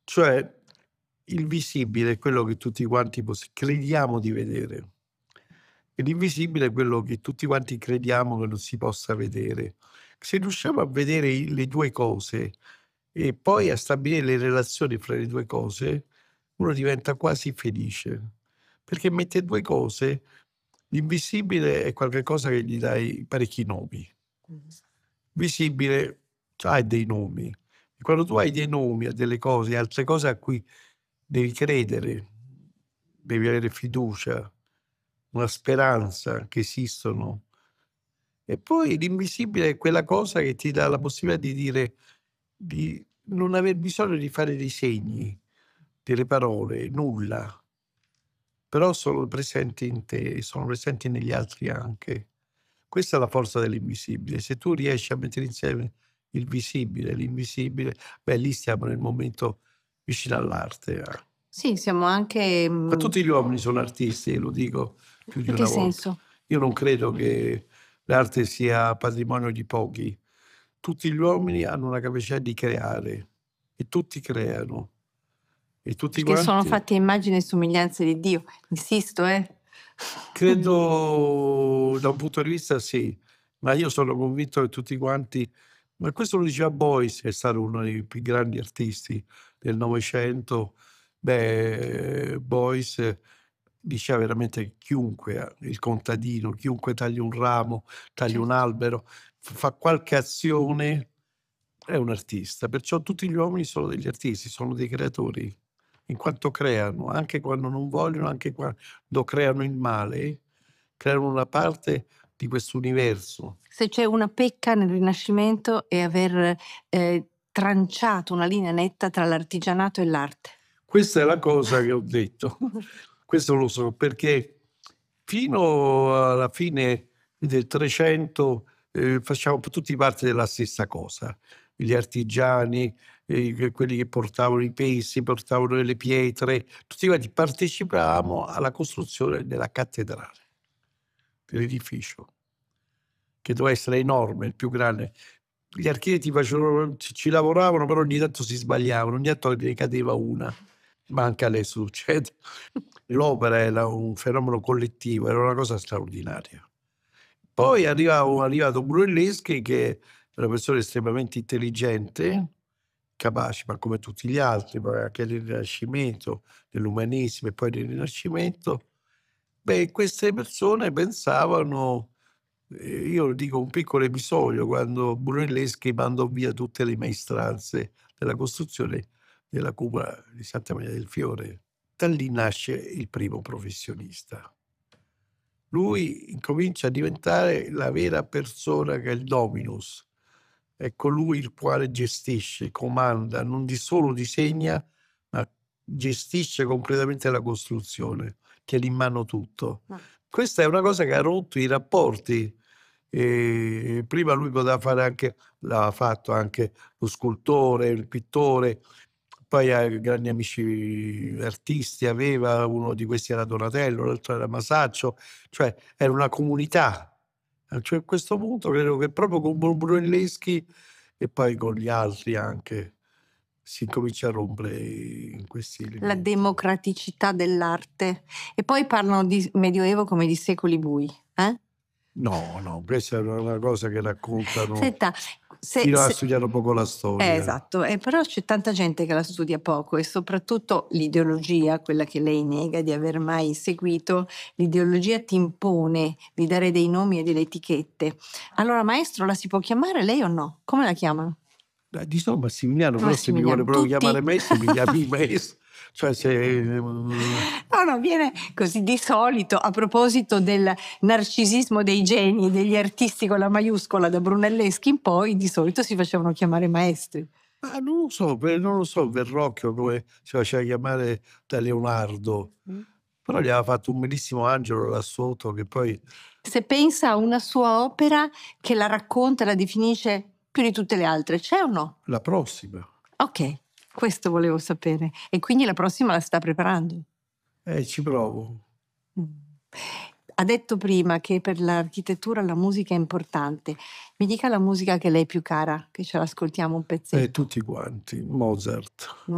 Cioè, il visibile è quello che tutti quanti crediamo di vedere. E l'invisibile è quello che tutti quanti crediamo che non si possa vedere. Se riusciamo a vedere le due cose e poi a stabilire le relazioni fra le due cose, uno diventa quasi felice. Perché mette due cose, l'invisibile è qualcosa che gli dai parecchi nomi. Visibile ha dei nomi. E quando tu hai dei nomi a delle cose, altre cose a cui devi credere, devi avere fiducia, una speranza che esistono. E poi l'invisibile è quella cosa che ti dà la possibilità di dire, di non aver bisogno di fare dei segni, delle parole, nulla, però sono presenti in te, sono presenti negli altri anche. Questa è la forza dell'invisibile. Se tu riesci a mettere insieme il visibile e l'invisibile, beh, lì stiamo nel momento vicino all'arte. Sì, siamo anche... Ma tutti gli uomini sono artisti, lo dico più di In che una volta. senso? Io non credo che l'arte sia patrimonio di pochi. Tutti gli uomini hanno una capacità di creare e tutti creano. E tutti Perché sono quanti fatti a immagine e somiglianza di Dio. Insisto, credo da un punto di vista sì, ma io sono convinto che tutti quanti, ma questo lo diceva Beuys, che è stato uno dei più grandi artisti del Novecento. Beh, Beuys diceva veramente che chiunque, il contadino, chiunque tagli un ramo, tagli un Certo. albero, fa qualche azione, è un artista. Perciò tutti gli uomini sono degli artisti, sono dei creatori, in quanto creano, anche quando non vogliono, anche quando creano il male, creano una parte di questo universo. Se c'è una pecca nel Rinascimento è aver tranciato una linea netta tra l'artigianato e l'arte. Questa è la cosa che ho detto. Questo lo so perché fino alla fine del '300 facciamo tutti parte della stessa cosa. Gli artigiani, quelli che portavano i pesi, portavano le pietre, tutti quanti partecipavamo alla costruzione della cattedrale, dell'edificio, che doveva essere enorme, il più grande. Gli architetti ci lavoravano, però ogni tanto si sbagliavano, ogni tanto ne cadeva una. Ma anche adesso succede. L'opera era un fenomeno collettivo, era una cosa straordinaria. Poi è arrivato Brunelleschi, che è una persona estremamente intelligente, capace, ma come tutti gli altri, poi anche nel Rinascimento, nell'umanesimo e poi nel Rinascimento. Beh, queste persone pensavano, io dico un piccolo episodio, quando Brunelleschi mandò via tutte le maestranze della costruzione della cupola di Santa Maria del Fiore. Da lì nasce il primo professionista. Lui incomincia a diventare la vera persona che è il dominus. È colui il quale gestisce, comanda, non solo disegna, ma gestisce completamente la costruzione, tiene in mano tutto. Questa è una cosa che ha rotto i rapporti. Prima lui poteva fare anche, l'ha fatto anche lo scultore, il pittore, poi grandi amici artisti aveva, uno di questi era Donatello, l'altro era Masaccio, cioè era una comunità. Cioè, a questo punto credo che proprio con Brunelleschi e poi con gli altri anche si comincia a rompere in questi La elementi. democraticità dell'arte. E poi parlano di Medioevo come di secoli bui. No, questa è una cosa che raccontano Senta, chi ha studiato poco la storia. esatto, però c'è tanta gente che la studia poco e soprattutto l'ideologia, quella che lei nega di aver mai seguito, l'ideologia ti impone di dare dei nomi e delle etichette. Allora, maestro, la si può chiamare lei o no? Come la chiamano? Di solito Massimiliano, però se mi Massimiliano, vuole proprio tutti? chiamare maestro, mi chiami maestro. Cioè, se No, viene così di solito, a proposito del narcisismo dei geni, degli artisti con la maiuscola da Brunelleschi in poi, di solito si facevano chiamare maestri. non lo so, Verrocchio come si faceva chiamare da Leonardo, però gli aveva fatto un bellissimo angelo là sotto che poi Se pensa a una sua opera che la racconta, la definisce più di tutte le altre, c'è o no? la prossima. Ok, questo volevo sapere. E quindi la prossima la sta preparando. Ci provo. Ha detto prima che per l'architettura la musica è importante. Mi dica la musica che le è più cara, che ce l'ascoltiamo un pezzetto. Tutti quanti, Mozart.